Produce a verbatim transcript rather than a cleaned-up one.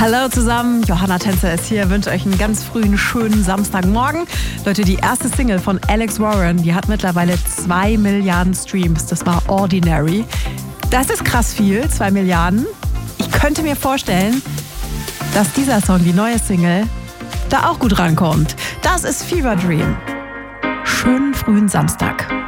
Hallo zusammen, Johanna Tänzer ist hier, wünsche euch einen ganz frühen, schönen Samstagmorgen. Leute, die erste Single von Alex Warren, die hat mittlerweile zwei Milliarden Streams. Das war Ordinary. Das ist krass viel, zwei Milliarden. Ich könnte mir vorstellen, dass dieser Song, die neue Single, da auch gut rankommt. Das ist Fever Dream. Schönen frühen Samstag.